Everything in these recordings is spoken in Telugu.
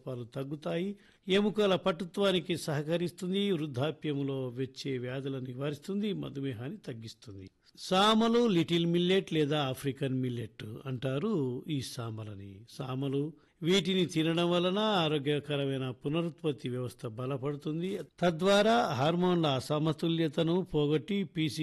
లోపాలు తగ్గుతాయి, ఎముకల పటుత్వానికి సహకరిస్తుంది, వృద్ధాప్యములో వచ్చే వ్యాధులను నివారిస్తుంది, మధుమేహాన్ని తగ్గిస్తుంది. సామలు లిటిల్ మిల్లెట్ లేదా ఆఫ్రికన్ మిల్లెట్ అంటారు ఈ సామలని. సామలు వీటిని తినడం వలన ఆరోగ్యకరమైన పునరుత్పత్తి వ్యవస్థ బలపడుతుంది. తద్వారా హార్మోన్ల అసమతుల్యతను పోగొట్టి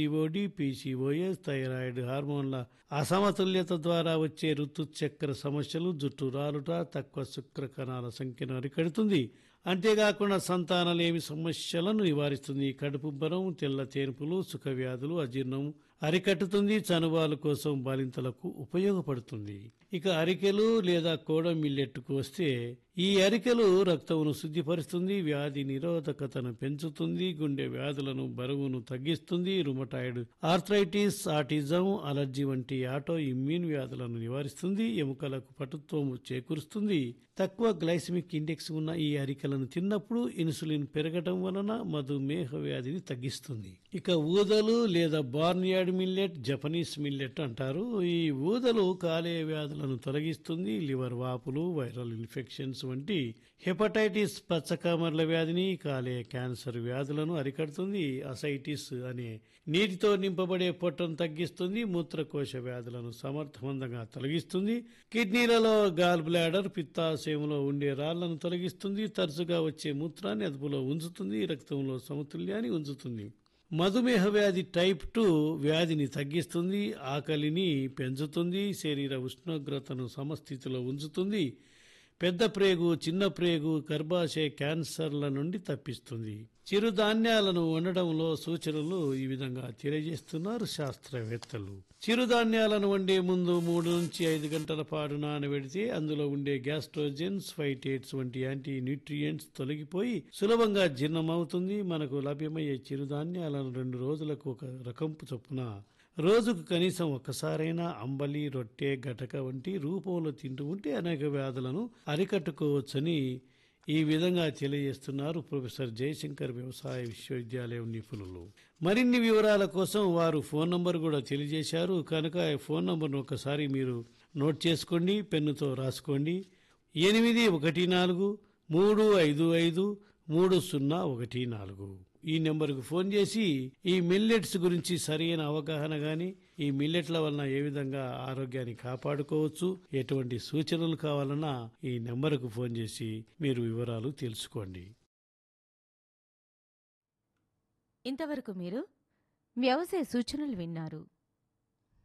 పీసీఓఎస్, థైరాయిడ్ హార్మోన్ల అసమతుల్యత ద్వారా వచ్చే ఋతుచక్ర సమస్యలు, జుట్టు రాలుట, తక్కువ శుక్ర కణాల సంఖ్యను అరికడుతుంది. అంతేకాకుండా సంతానలేమి సమస్యలను నివారిస్తుంది. కడుపుబ్బరం, తెల్ల తేన్పులు, సుఖ వ్యాధులు, అజీర్ణం అరికట్టుతుంది. చనుబాలు కోసం బాలింతలకు ఉపయోగపడుతుంది. ఇక అరికెలు లేదా కోడ మిల్లెట్కు వస్తే, ఈ అరికెలు రక్తమును శుద్ధిపరుస్తుంది, వ్యాధి నిరోధకతను పెంచుతుంది, గుండె వ్యాధులను బరువును తగ్గిస్తుంది, రుమటాయిడ్ ఆర్థరైటిస్, ఆటిజం, అలర్జీ వంటి ఆటో ఇమ్యూన్ వ్యాధులను నివారిస్తుంది, ఎముకలకు పటుత్వము చేకూరుస్తుంది. తక్కువ గ్లైసెమిక్ ఇండెక్స్ ఉన్న ఈ అరికెలను తిన్నప్పుడు ఇన్సులిన్ పెరగటం వలన మధుమేహ వ్యాధిని తగ్గిస్తుంది. ఇక ఊదలు లేదా బార్న్యార్డ్ మిల్లెట్, జపనీస్ మిల్లెట్ అంటారు. ఈ ఊదలు కాలేయ వ్యాధులను తొలగిస్తుంది, లివర్ వాపులు, వైరల్ ఇన్ఫెక్షన్స్ వంటి హెపటైటిస్, పచ్చకామర్ల వ్యాధిని, కాలేయ క్యాన్సర్ వ్యాధులను అరికడుతుంది. అసైటిస్ అనే నీటితో నింపబడే పొట్టను తగ్గిస్తుంది, మూత్రకోశ వ్యాధులను సమర్థవంతంగా తొలగిస్తుంది, కిడ్నీలలో గాల్ బ్లాడర్, పిత్తాశయంలో ఉండే రాళ్లను తొలగిస్తుంది, తరచుగా వచ్చే మూత్రాన్ని అదుపులో ఉంచుతుంది, రక్తంలో సమతుల్యాన్ని ఉంచుతుంది. మధుమేహ వ్యాధి టైప్ 2 వ్యాధిని తగ్గిస్తుంది, ఆకలిని పెంచుతుంది, శరీర ఉష్ణోగ్రతను సమస్థితిలో ఉంచుతుంది, పెద్ద ప్రేగు, చిన్న ప్రేగు, గర్భాశయ క్యాన్సర్ల నుండి తప్పిస్తుంది. చిరుధాన్యాలను వండడంలో సూచనలు ఈ విధంగా తెలియజేస్తున్నారు శాస్త్రవేత్తలు. చిరుధాన్యాలను వండే ముందు 3 నుంచి 5 గంటల పాటు నానబెడితే అందులో ఉండే గ్యాస్ట్రోజెన్స్, ఫైటేట్స్ వంటి యాంటీ న్యూట్రియంట్స్ తొలగిపోయి సులభంగా జీర్ణమవుతుంది. మనకు లభ్యమయ్యే చిరుధాన్యాలను 2 రోజులకు ఒక రకంపు చొప్పున రోజుకు కనీసం ఒక్కసారైనా అంబలి, రొట్టె, గటక వంటి రూపంలో తింటూ ఉంటే అనేక వ్యాధులను అరికట్టుకోవచ్చని ఈ విధంగా తెలియజేస్తున్నారు ప్రొఫెసర్ జయశంకర్ వ్యవసాయ విశ్వవిద్యాలయం నిపుణులు. మరిన్ని వివరాల కోసం వారు ఫోన్ నంబర్ కూడా తెలియజేశారు. కనుక ఫోన్ నంబర్ను ఒకసారి మీరు నోట్ చేసుకోండి, పెన్నుతో రాసుకోండి. 8143553014. ఈ నెంబర్కు ఫోన్ చేసి ఈ మిల్లెట్స్ గురించి సరైన అవగాహన గాని, ఈ మిల్లెట్ల వలన ఏ విధంగా ఆరోగ్యాన్ని కాపాడుకోవచ్చు, ఎటువంటి సూచనలు కావాలన్నా ఈ నెంబర్కు ఫోన్ చేసి మీరు వివరాలు తెలుసుకోండి. ఇంతవరకు మీరు వ్యవసాయ సూచనలు విన్నారు.